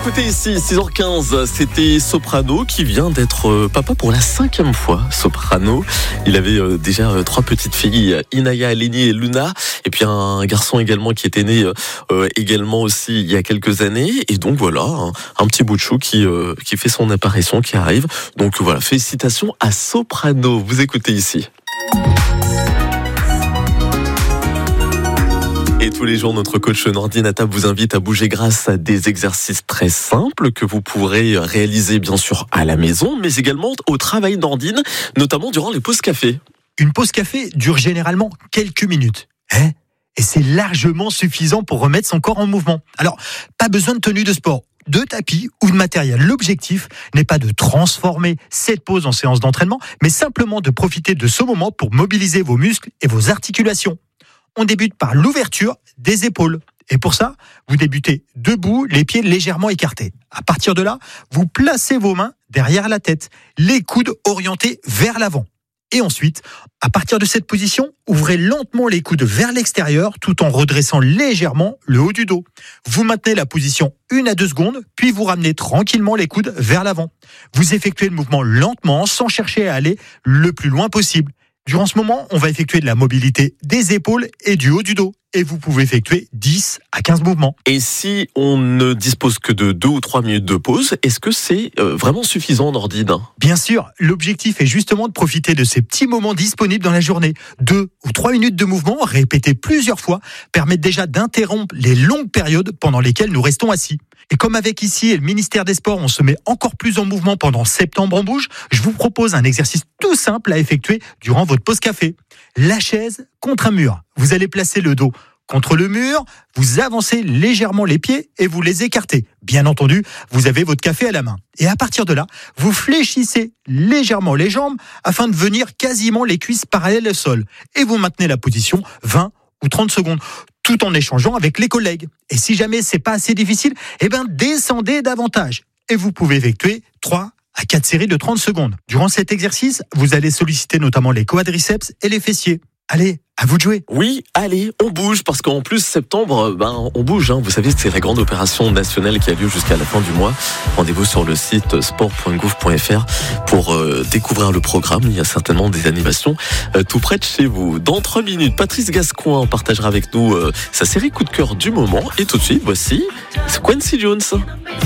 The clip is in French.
écoutez ici, 6h15, c'était Soprano qui vient d'être papa pour la 5e fois. Soprano, il avait déjà 3 petites filles, Inaya, Aleni et Luna, et puis un garçon également qui était né également aussi il y a quelques années. Et donc voilà, un petit bout de chou qui fait son apparition, qui arrive. Donc voilà, félicitations à Soprano. Vous écoutez ici. Et tous les jours, notre coach Nordine Atta vous invite à bouger grâce à des exercices très simples que vous pourrez réaliser bien sûr à la maison, mais également au travail Nordine, notamment durant les pauses café. Une pause café dure généralement quelques minutes. Et c'est largement suffisant pour remettre son corps en mouvement. Alors, pas besoin de tenue de sport, de tapis ou de matériel. L'objectif n'est pas de transformer cette pause en séance d'entraînement, mais simplement de profiter de ce moment pour mobiliser vos muscles et vos articulations. On débute par l'ouverture des épaules. Et pour ça, vous débutez debout, les pieds légèrement écartés. À partir de là, vous placez vos mains derrière la tête, les coudes orientés vers l'avant. Et ensuite, à partir de cette position, ouvrez lentement les coudes vers l'extérieur tout en redressant légèrement le haut du dos. Vous maintenez la position 1 à 2 secondes, puis vous ramenez tranquillement les coudes vers l'avant. Vous effectuez le mouvement lentement sans chercher à aller le plus loin possible. Durant ce moment, on va effectuer de la mobilité des épaules et du haut du dos. Et vous pouvez effectuer 10 à 15 mouvements. Et si on ne dispose que de 2 ou 3 minutes de pause, est-ce que c'est vraiment suffisant, Nordine ? Bien sûr, l'objectif est justement de profiter de ces petits moments disponibles dans la journée. 2 ou 3 minutes de mouvement, répétés plusieurs fois, permettent déjà d'interrompre les longues périodes pendant lesquelles nous restons assis. Et comme avec ici et le ministère des Sports, on se met encore plus en mouvement pendant Septembre en Bouge, je vous propose un exercice tout simple à effectuer durant votre pause café. La chaise contre un mur. Vous allez placer le dos contre le mur, vous avancez légèrement les pieds et vous les écartez. Bien entendu, vous avez votre café à la main. Et à partir de là, vous fléchissez légèrement les jambes afin de venir quasiment les cuisses parallèles au sol. Et vous maintenez la position 20 ou 30 secondes, tout en échangeant avec les collègues. Et si jamais c'est pas assez difficile, descendez davantage. Et vous pouvez effectuer 3 à 4 séries de 30 secondes. Durant cet exercice, vous allez solliciter notamment les quadriceps et les fessiers. Allez, à vous de jouer. Oui, allez, on bouge, parce qu'en plus, septembre, on bouge. Vous savez, c'est la grande opération nationale qui a lieu jusqu'à la fin du mois. Rendez-vous sur le site sport.gouv.fr pour découvrir le programme. Il y a certainement des animations tout près de chez vous. Dans 3 minutes, Patrice Gascoin partagera avec nous sa série coup de cœur du moment. Et tout de suite, voici Quincy Jones.